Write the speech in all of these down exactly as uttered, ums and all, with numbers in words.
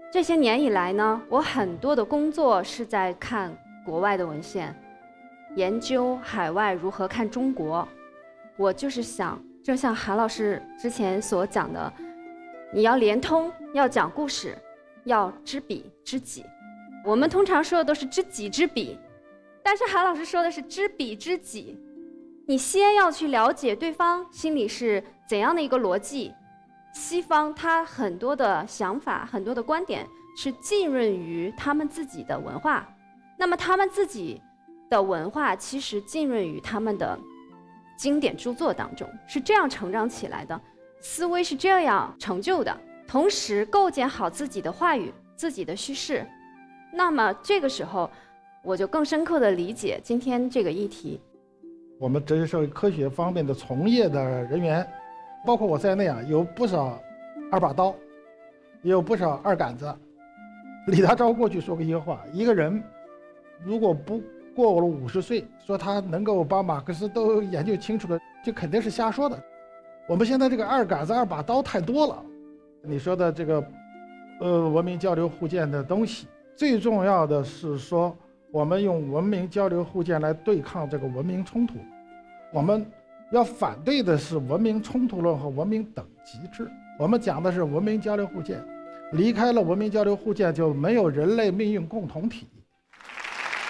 这些年以来呢，我很多的工作是在看国外的文献，研究海外如何看中国。我就是想，正像韩老师之前所讲的，你要连通，要讲故事，要知彼知己。我们通常说的都是知己知彼，但是韩老师说的是知彼知己。你先要去了解对方心里是怎样的一个逻辑。西方他很多的想法，很多的观点是浸润于他们自己的文化，那么他们自己的文化其实浸润于他们的经典著作当中，是这样成长起来的，思维是这样成就的，同时构建好自己的话语，自己的叙事。那么这个时候我就更深刻地理解今天这个议题。 我们哲学社会科学方面的从业的人员，包括我在内啊，有不少二把刀，也有不少二杆子。李大钊过去说过一个话，一个人如果不过了五十岁，说他能够把马克思都研究清楚了，就肯定是瞎说的。我们现在这个二杆子二把刀太多了。你说的这个呃文明交流互鉴的东西，最重要的是说我们用文明交流互鉴来对抗这个文明冲突。我们要反对的是文明冲突论和文明等级制，我们讲的是文明交流互鉴，离开了文明交流互鉴就没有人类命运共同体。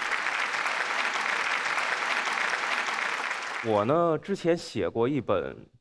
我呢之前写过一本